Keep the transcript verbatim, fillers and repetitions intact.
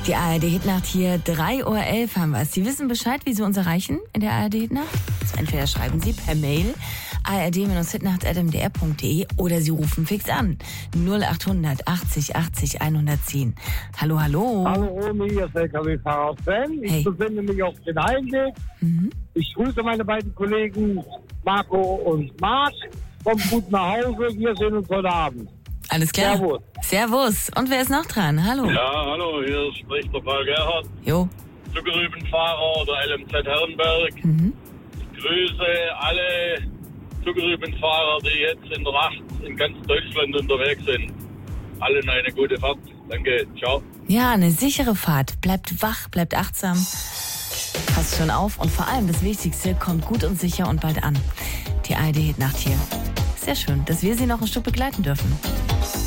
Die A R D-Hitnacht hier, drei Uhr elf haben wir es. Sie wissen Bescheid, wie Sie uns erreichen in der A R D-Hitnacht? Also entweder schreiben Sie per Mail a r d hitnacht at m d r punkt d e oder Sie rufen fix an. null achthundert achtzig achtzig hundertzehn. Hallo, hallo. Hallo Romy, hier ist L K W-Fahrer Sven. Ich Hey. befinde mich auf dem Heimweg. Mhm. Ich grüße meine beiden Kollegen Marco und Marc. Kommt gut nach Hause. Wir sehen uns heute Abend. Alles klar? Servus. Servus. Und wer ist noch dran? Hallo. Ja, hallo, hier spricht der Paul Gerhard, Jo. Zugerübenfahrer der L M Z Herrenberg. Mhm. Ich grüße alle Zugerübenfahrer, die jetzt in der Nacht in ganz Deutschland unterwegs sind. Allen eine gute Fahrt. Danke, ciao. Ja, eine sichere Fahrt. Bleibt wach, bleibt achtsam. Passt schon auf und vor allem das Wichtigste, kommt gut und sicher und bald an. Die A R D-Hitnacht hier. Sehr schön, dass wir Sie noch ein Stück begleiten dürfen.